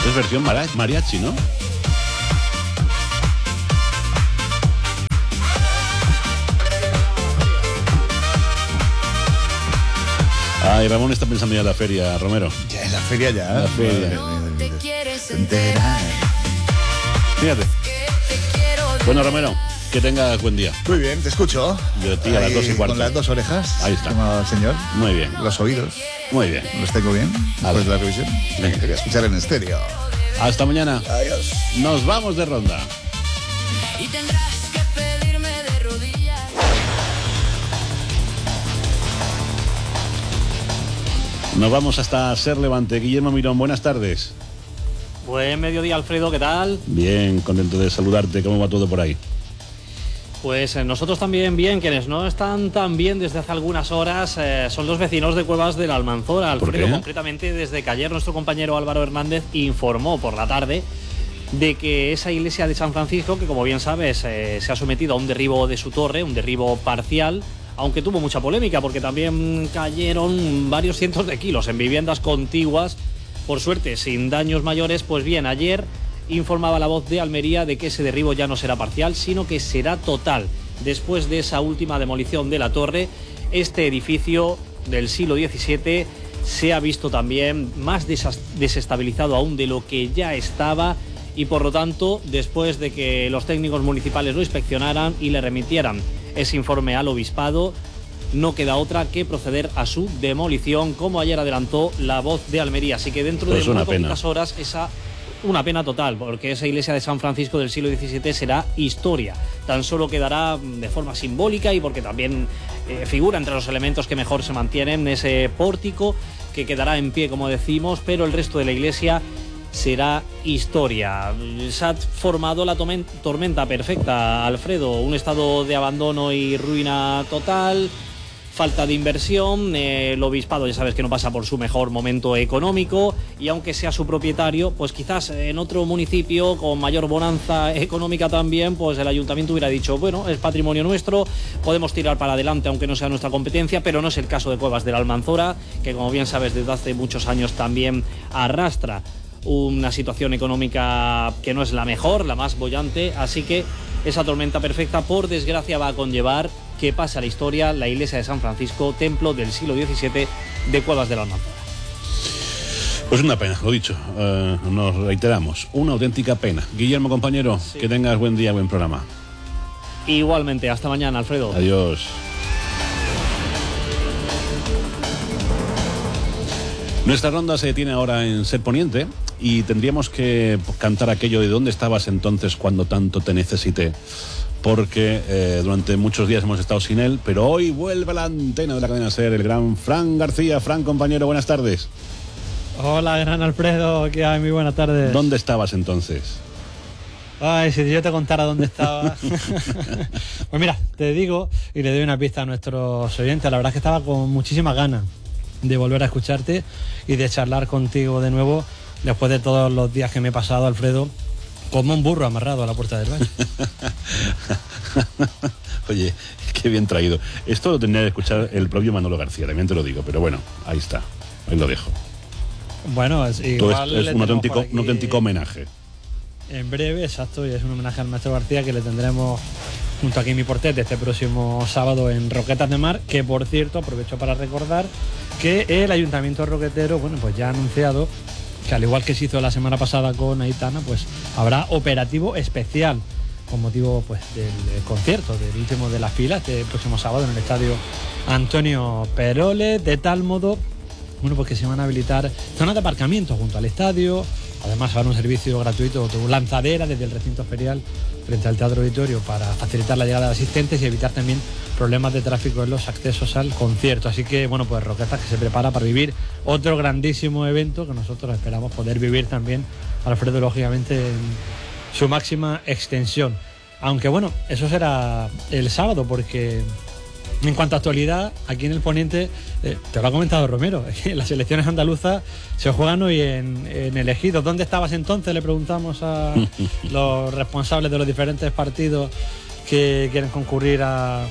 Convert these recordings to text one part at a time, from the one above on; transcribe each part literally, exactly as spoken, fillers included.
Es versión mariachi, ¿no? Ay, Ramón está pensando ya en la feria, Romero. Ya en la feria ya. La feria. No te quieres enterar. Fíjate. Bueno, Romero, que tengas buen día. Muy bien, te escucho. Yo, tío, a las dos y cuarto. Con las dos orejas. Ahí está. Como el señor. Muy bien. Los oídos. Muy bien. ¿Los tengo bien? Después de la revisión. Venga. Quería escuchar en estéreo. Hasta mañana. Adiós. Nos vamos de ronda. Y tendrás que pedirme de rodillas. Nos vamos hasta Ser Levante. Guillermo Mirón, buenas tardes. Buen mediodía, Alfredo, ¿qué tal? Bien, contento de saludarte. ¿Cómo va todo por ahí? Pues eh, nosotros también bien. Quienes no están tan bien desde hace algunas horas eh, son los vecinos de Cuevas de la Almanzora, ¿Por Alfredo. qué? Concretamente, desde que ayer nuestro compañero Álvaro Hernández informó por la tarde de que esa iglesia de San Francisco, que como bien sabes eh, se ha sometido a un derribo de su torre, un derribo parcial, aunque tuvo mucha polémica porque también cayeron varios cientos de kilos en viviendas contiguas, por suerte sin daños mayores. Pues bien, ayer informaba La Voz de Almería de que ese derribo ya no será parcial, sino que será total. Después de esa última demolición de la torre, este edificio del siglo diecisiete se ha visto también más desas- desestabilizado aún de lo que ya estaba, y por lo tanto, después de que los técnicos municipales lo inspeccionaran y le remitieran ese informe al obispado, no queda otra que proceder a su demolición, como ayer adelantó La Voz de Almería. Así que dentro Pues de una muy pena. pocas horas, esa una pena total, porque esa iglesia de San Francisco del siglo diecisiete será historia. Tan solo quedará de forma simbólica y porque también eh, figura entre los elementos que mejor se mantienen, ese pórtico que quedará en pie, como decimos, pero el resto de la iglesia será historia. Se ha formado la tomen- tormenta perfecta, Alfredo, un estado de abandono y ruina total, falta de inversión, eh, el obispado ya sabes que no pasa por su mejor momento económico, y aunque sea su propietario, pues quizás en otro municipio con mayor bonanza económica también, pues el ayuntamiento hubiera dicho, bueno, es patrimonio nuestro, podemos tirar para adelante aunque no sea nuestra competencia, pero no es el caso de Cuevas de la Almanzora, que como bien sabes desde hace muchos años también arrastra una situación económica que no es la mejor, la más bollante, así que esa tormenta perfecta, por desgracia, va a conllevar que pase a la historia la iglesia de San Francisco, templo del siglo diecisiete de Cuevas de la Almanzora. Pues una pena, lo dicho, eh, nos reiteramos, una auténtica pena. Guillermo, compañero, Sí. que tengas buen día, buen programa. Igualmente, hasta mañana, Alfredo. Adiós. Nuestra ronda se detiene ahora en Ser Poniente y tendríamos que cantar aquello de ¿dónde estabas entonces cuando tanto te necesité? Porque eh, durante muchos días hemos estado sin él, pero hoy vuelve a la antena de la cadena SER el gran Fran García. Fran, compañero, buenas tardes. Hola, gran Alfredo, ¿qué hay? Muy buenas tardes. ¿Dónde estabas entonces? Ay, si yo te contara dónde estaba. Pues mira, te digo y le doy una pista a nuestros oyentes. La verdad es que estaba con muchísimas ganas de volver a escucharte y de charlar contigo de nuevo después de todos los días que me he pasado, Alfredo, como un burro amarrado a la puerta del baño. Oye, qué bien traído. Esto lo tendría que escuchar el propio Manolo García, también te lo digo, pero bueno, ahí está, ahí lo dejo. Bueno, es, Todo igual es, es le un, tenemos auténtico, por aquí un auténtico homenaje. en breve, exacto, y es un homenaje al maestro García que le tendremos junto a Kimi Portet este próximo sábado en Roquetas de Mar, que por cierto aprovecho para recordar que el Ayuntamiento Roquetero, bueno, pues ya ha anunciado que al igual que se hizo la semana pasada con Aitana, pues habrá operativo especial con motivo pues del concierto del último de la fila este próximo sábado en el estadio Antonio Perole, de tal modo, bueno, pues que se van a habilitar zonas de aparcamiento junto al estadio. Además habrá un servicio gratuito de lanzadera desde el recinto ferial frente al Teatro Auditorio para facilitar la llegada de asistentes y evitar también problemas de tráfico en los accesos al concierto. Así que, bueno, pues Roquetas que se prepara para vivir otro grandísimo evento que nosotros esperamos poder vivir también, Alfredo, lógicamente en su máxima extensión. Aunque bueno, eso será el sábado, porque en cuanto a actualidad, aquí en el Poniente, eh, te lo ha comentado Romero, es que las elecciones andaluzas se juegan hoy en, en el Ejido. ¿Dónde estabas entonces? Le preguntamos a los responsables de los diferentes partidos que quieren concurrir a,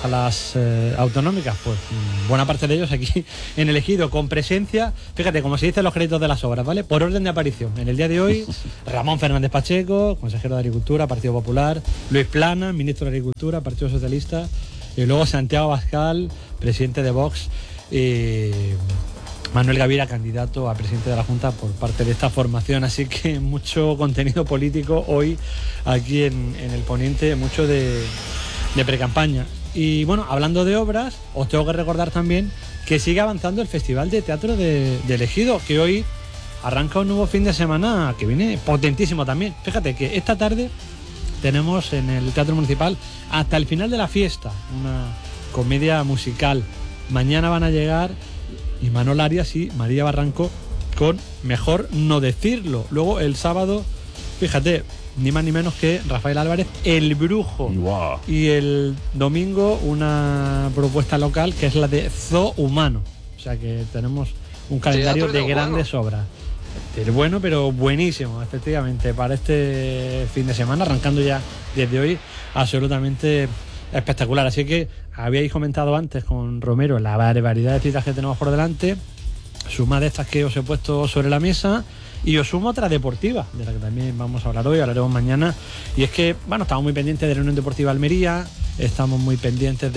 a las eh, autonómicas, pues buena parte de ellos aquí en el Ejido, con presencia, fíjate, como se dice en los créditos de las obras, ¿vale? Por orden de aparición. En el día de hoy, Ramón Fernández Pacheco, consejero de Agricultura, Partido Popular, Luis Plana, ministro de Agricultura, Partido Socialista, y luego Santiago Abascal, presidente de Vox, y Manuel Gavira, candidato a presidente de la Junta por parte de esta formación. Así que mucho contenido político hoy aquí en, en el Poniente, mucho de, de precampaña. Y bueno, hablando de obras, os tengo que recordar también que sigue avanzando el Festival de Teatro de, de Ejido, que hoy arranca un nuevo fin de semana que viene potentísimo también. Fíjate que esta tarde tenemos en el Teatro Municipal hasta el final de la fiesta una comedia musical. Mañana van a llegar Imanol Arias y María Barranco con Mejor no decirlo. Luego el sábado, fíjate, ni más ni menos que Rafael Álvarez, El Brujo. Wow. Y el domingo una propuesta local que es la de Zoo Humano. O sea que tenemos un calendario de grandes bueno. obras. El bueno, pero buenísimo, efectivamente, para este fin de semana, arrancando ya desde hoy, absolutamente espectacular. Así que habíais comentado antes con Romero la barbaridad de citas que tenemos por delante, suma de estas que os he puesto sobre la mesa, y os sumo otra deportiva, de la que también vamos a hablar hoy, hablaremos mañana. Y es que, bueno, estamos muy pendientes de la Unión Deportiva Almería, estamos muy pendientes de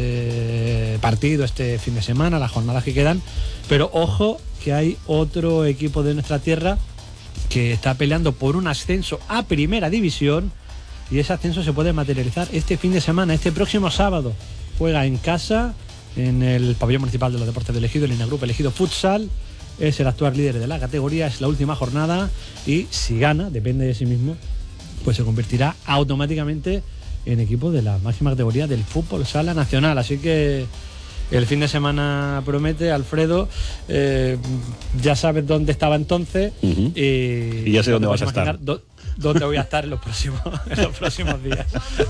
ese partido este fin de semana, las jornadas que quedan, pero ojo que hay otro equipo de nuestra tierra que está peleando por un ascenso a Primera División, y ese ascenso se puede materializar este fin de semana, este próximo sábado. Juega en casa, en el Pabellón Municipal de los Deportes del Ejido, el Inagrupo El Ejido Futsal. Es el actual líder de la categoría, es la última jornada, y si gana, depende de sí mismo, pues se convertirá automáticamente en equipo de la máxima categoría del fútbol sala nacional. Así que el fin de semana promete, Alfredo. Eh, ya sabes dónde estaba entonces. Uh-huh. y, y ya sé dónde vas a estar. Do, dónde voy a estar en los próximos, en los próximos días.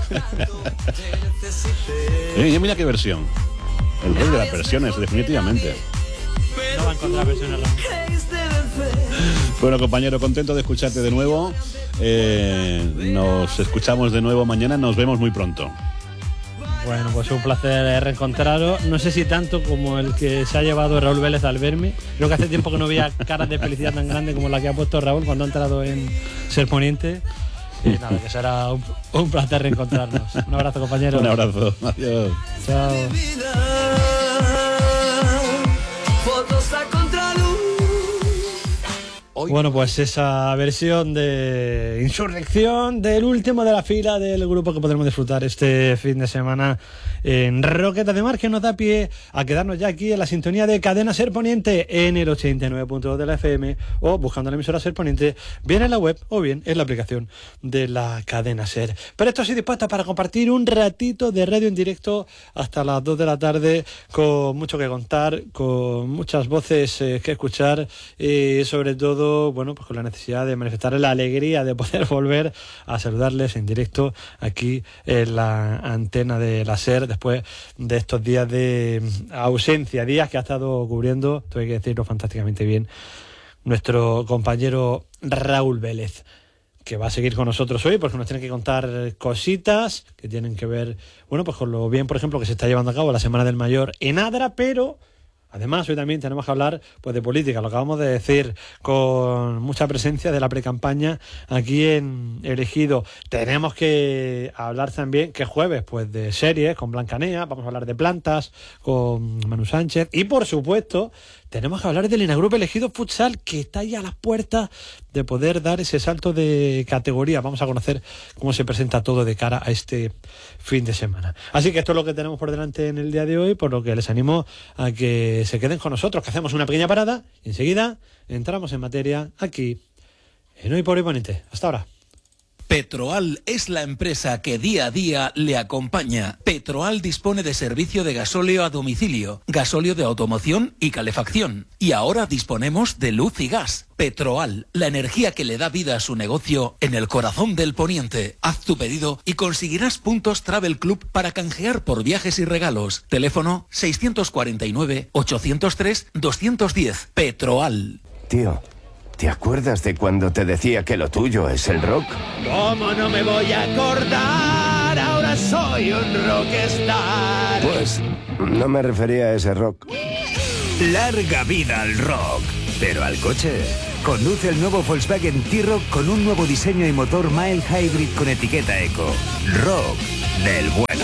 eh, mira qué versión. El rey de las versiones, definitivamente. No va a encontrar versiones, Ramón. Bueno, compañero, contento de escucharte de nuevo. Eh, nos escuchamos de nuevo mañana. Nos vemos muy pronto. Bueno, pues un placer reencontraros. No sé si tanto como el que se ha llevado Raúl Vélez al verme. Creo que hace tiempo que no veía caras de felicidad tan grande como la que ha puesto Raúl cuando ha entrado en Ser Poniente. Y nada, que será un, un placer reencontrarnos. Un abrazo, compañero. Un abrazo. Adiós. Chao. Bueno, pues esa versión de Insurrección del último de la fila del grupo que podremos disfrutar este fin de semana en Roquetas de Mar, que nos da pie a quedarnos ya aquí en la sintonía de Cadena Ser Poniente en el ochenta y nueve punto dos de la F M, o buscando la emisora Ser Poniente bien en la web o bien en la aplicación de la Cadena Ser. Pero esto sí, dispuesta para compartir un ratito de radio en directo hasta las dos de la tarde, con mucho que contar, con muchas voces eh, que escuchar, y sobre todo, bueno, pues con la necesidad de manifestar la alegría de poder volver a saludarles en directo aquí en la antena de la Ser, después de estos días de ausencia, días que ha estado cubriendo, tengo que decirlo fantásticamente bien, nuestro compañero Raúl Vélez, que va a seguir con nosotros hoy porque nos tiene que contar cositas que tienen que ver, bueno, pues con lo bien, por ejemplo, que se está llevando a cabo la Semana del Mayor en Adra, pero además hoy también tenemos que hablar pues de política, lo acabamos de decir, con mucha presencia de la precampaña aquí en El Ejido. Tenemos que hablar también, que jueves, pues de series con Blancanea, vamos a hablar de plantas con Manu Sánchez, y por supuesto tenemos que hablar del Inagrupo El Ejido Futsal, que está ya a las puertas de poder dar ese salto de categoría. Vamos a conocer cómo se presenta todo de cara a este fin de semana. Así que esto es lo que tenemos por delante en el día de hoy, por lo que les animo a que se queden con nosotros, que hacemos una pequeña parada y enseguida entramos en materia aquí en Hoy por Hoy Poniente. Hasta ahora. Petroal es la empresa que día a día le acompaña. Petroal dispone de servicio de gasóleo a domicilio, gasóleo de automoción y calefacción. Y ahora disponemos de luz y gas. Petroal, la energía que le da vida a su negocio en el corazón del Poniente. Haz tu pedido y conseguirás puntos Travel Club para canjear por viajes y regalos. Teléfono seiscientos cuarenta y nueve, ochocientos tres, doscientos diez. Petroal. Tío, ¿te acuerdas de cuando te decía que lo tuyo es el rock? ¿Cómo no me voy a acordar? Ahora soy un rockstar. Pues no me refería a ese rock. Larga vida al rock, pero al coche. Conduce el nuevo Volkswagen T-Roc con un nuevo diseño y motor mild hybrid con etiqueta eco. Rock del bueno.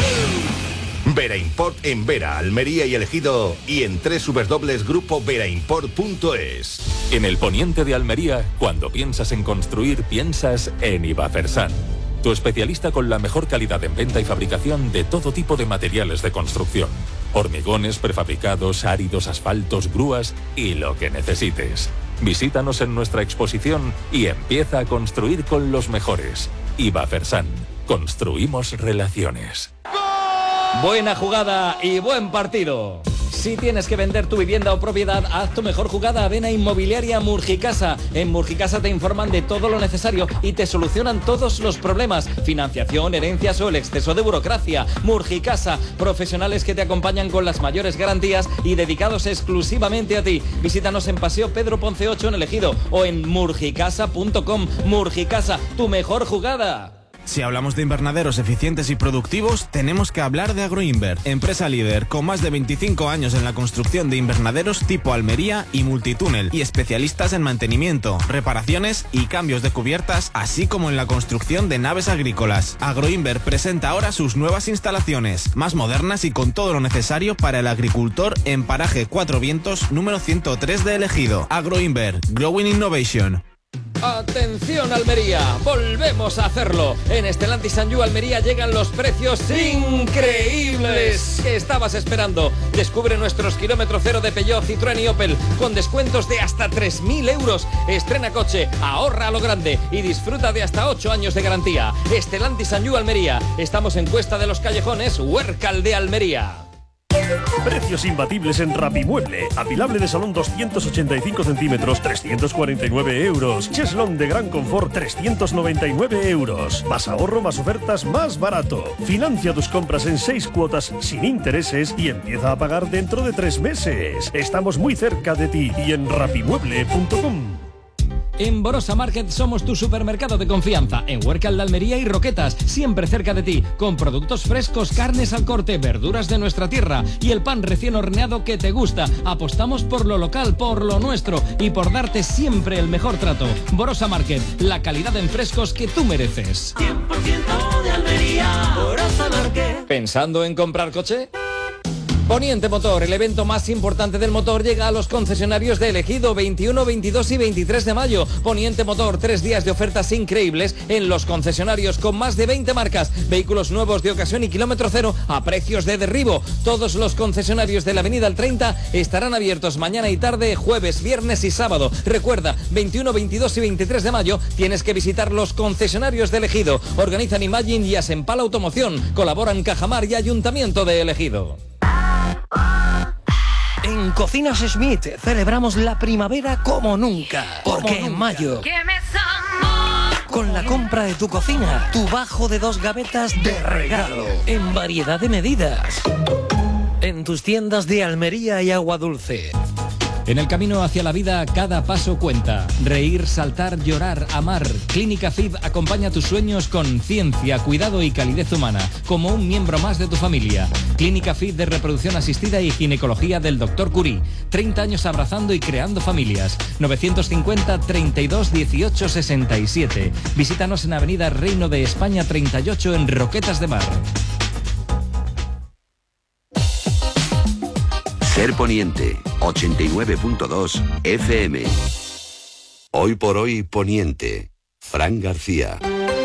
Vera Import en Vera, Almería y El Ejido y en doble u doble u doble u punto grupo vera import punto es. En el poniente de Almería, cuando piensas en construir, piensas en Ibafersan, tu especialista con la mejor calidad en venta y fabricación de todo tipo de materiales de construcción. Hormigones, prefabricados, áridos, asfaltos, grúas y lo que necesites. Visítanos en nuestra exposición y empieza a construir con los mejores. Ibafersan. Construimos relaciones. Buena jugada y buen partido. Si tienes que vender tu vivienda o propiedad, haz tu mejor jugada. Ven a Inmobiliaria Murgicasa. En Murgicasa te informan de todo lo necesario y te solucionan todos los problemas. Financiación, herencias o el exceso de burocracia. Murgicasa, profesionales que te acompañan con las mayores garantías y dedicados exclusivamente a ti. Visítanos en Paseo Pedro Ponce ocho en El Ejido o en murgicasa punto com. Murgicasa, tu mejor jugada. Si hablamos de invernaderos eficientes y productivos, tenemos que hablar de Agroinver, empresa líder con más de veinticinco años en la construcción de invernaderos tipo Almería y multitúnel y especialistas en mantenimiento, reparaciones y cambios de cubiertas, así como en la construcción de naves agrícolas. Agroinver presenta ahora sus nuevas instalaciones, más modernas y con todo lo necesario para el agricultor en Paraje Cuatro Vientos, número ciento tres de El Ejido. Agroinver, Growing Innovation. Atención Almería, volvemos a hacerlo. En Stellantis and You Almería llegan los precios increíbles que estabas esperando. Descubre nuestros kilómetro cero de Peugeot, Citroën y Opel con descuentos de hasta tres mil euros. Estrena coche, ahorra a lo grande y disfruta de hasta ocho años de garantía. Stellantis and You Almería. Estamos en Cuesta de los Callejones, Huércal de Almería. Precios imbatibles en Rapimueble. Apilable de salón doscientos ochenta y cinco centímetros, trescientos cuarenta y nueve euros. Cheslón de gran confort, trescientos noventa y nueve euros. Más ahorro, más ofertas, más barato. Financia tus compras en seis cuotas sin intereses y empieza a pagar dentro de tres meses. Estamos muy cerca de ti y en rapimueble punto com. En Borosa Market somos tu supermercado de confianza. En Huércal de Almería y Roquetas, siempre cerca de ti. Con productos frescos, carnes al corte, verduras de nuestra tierra y el pan recién horneado que te gusta. Apostamos por lo local, por lo nuestro y por darte siempre el mejor trato. Borosa Market, la calidad en frescos que tú mereces. cien por ciento de Almería, Borosa Market. ¿Pensando en comprar coche? Poniente Motor, el evento más importante del motor, llega a los concesionarios de El Ejido veintiuno, veintidós y veintitrés de mayo. Poniente Motor, tres días de ofertas increíbles en los concesionarios con más de veinte marcas, vehículos nuevos de ocasión y kilómetro cero a precios de derribo. Todos los concesionarios de la Avenida El treinta estarán abiertos mañana y tarde, jueves, viernes y sábado. Recuerda, veintiuno, veintidós y veintitrés de mayo tienes que visitar los concesionarios de El Ejido. Organizan Imagine y Asempal Automoción. Colaboran Cajamar y Ayuntamiento de El Ejido. En Cocinas Smith celebramos la primavera como nunca. Porque en mayo, con la compra de tu cocina, tu bajo de dos gavetas de regalo. En variedad de medidas. En tus tiendas de Almería y Agua Dulce. En el camino hacia la vida, cada paso cuenta. Reír, saltar, llorar, amar. Clínica F I B acompaña tus sueños con ciencia, cuidado y calidez humana, como un miembro más de tu familia. Clínica F I B de reproducción asistida y ginecología del doctor Curie. treinta años abrazando y creando familias. novecientos cincuenta, treinta y dos, dieciocho, sesenta y siete. Visítanos en Avenida Reino de España treinta y ocho en Roquetas de Mar. Ser Poniente, ochenta y nueve punto dos F M. Hoy por hoy Poniente, Fran García.